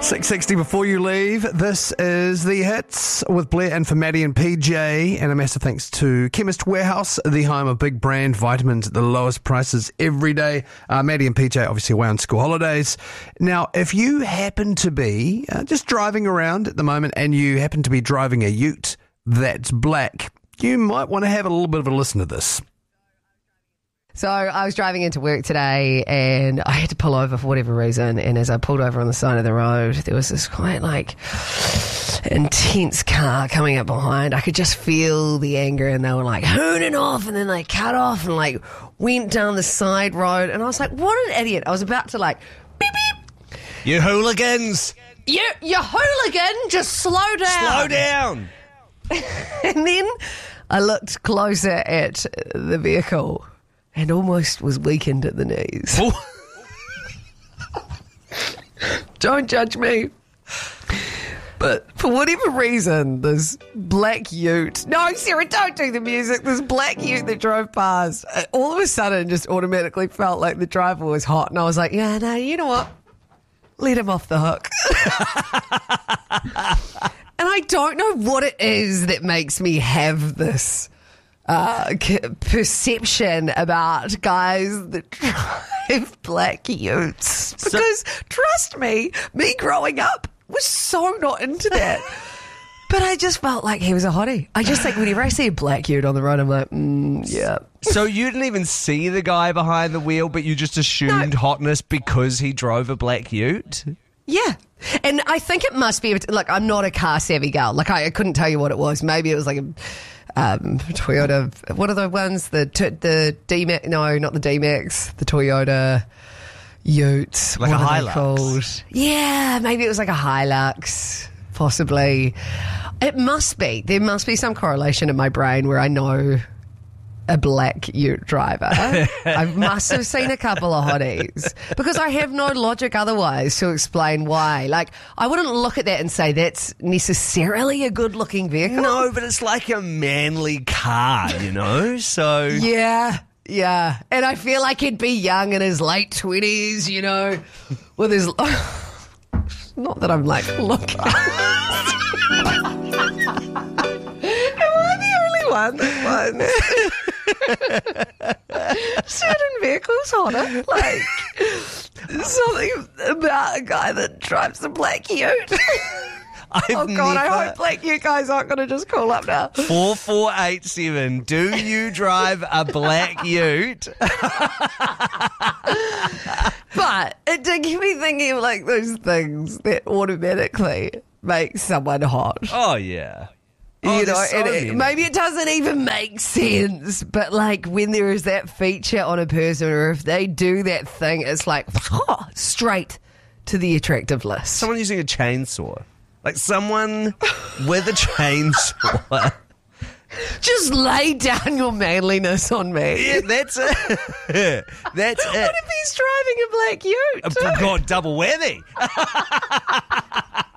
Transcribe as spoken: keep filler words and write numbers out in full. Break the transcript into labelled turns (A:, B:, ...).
A: six sixty before you leave. This is The Hits with Blair and for Maddie and P J. And a massive thanks to Chemist Warehouse, the home of big brand vitamins at the lowest prices every day. Uh, Maddie and P J obviously away on school holidays. Now, if you happen to be uh, just driving around at the moment and you happen to be driving a ute that's black, you might want to have a little bit of a listen to this.
B: So I was driving into work today and I had to pull over for whatever reason. And as I pulled over on the side of the road, there was this quite like intense car coming up behind. I could just feel the anger and they were like hooning off and then they cut off and like went down the side road. And I was like, what an idiot. I was about to like, beep, beep.
C: You hooligans.
B: You, you hooligan, just slow down.
C: Slow down.
B: And then I looked closer at the vehicle and almost was weakened at the knees. Don't judge me. But for whatever reason, this black ute... No, Sarah, don't do the music. This black ute that drove past, all of a sudden just automatically felt like the driver was hot. And I was like, yeah, no, you know what? Let him off the hook. And I don't know what it is that makes me have this... Uh, perception about guys that drive black utes. Because, so, trust me, me growing up was so not into that. But I just felt like he was a hottie. I just think whenever I see a black ute on the road, I'm like, mm, yeah.
C: So you didn't even see the guy behind the wheel, but you just assumed no. hotness because he drove a black ute?
B: Yeah. And I think it must be, like, I'm not a car savvy girl. Like, I, I couldn't tell you what it was. Maybe it was like a... Um, Toyota, what are the ones? The the D-Max, no, not the D-Max, the Toyota Utes.
C: Like
B: what
C: a
B: are
C: Hilux?
B: They called? Yeah, maybe it was like a Hilux, possibly. It must be. There must be some correlation in my brain where I know a black ute driver. I must have seen a couple of hotties because I have no logic otherwise to explain why. Like, I wouldn't look at that and say that's necessarily a good looking vehicle.
C: No, but it's like a manly car, you know? So
B: yeah, yeah. And I feel like he'd be young in his late twenties, you know, with his... Not that I'm like, look. Am I the only one that won? Certain vehicles hotter, like something about a guy that drives a black ute.
C: I've
B: oh God,
C: never...
B: I hope black ute guys aren't going to just call up now.
C: four four eight seven, do you drive a black ute?
B: But it did get me thinking of like those things that automatically make someone hot.
C: Oh yeah.
B: You
C: Oh,
B: know,
C: so
B: and it,
C: many.
B: maybe it doesn't even make sense, but like when there is that feature on a person, or if they do that thing, it's like oh, straight to the attractive list.
C: Someone using a chainsaw. Like someone with a chainsaw.
B: Just lay down your manliness on me.
C: Yeah, that's it. That's it.
B: What if he's driving a black ute?
C: Oh, God, double whammy.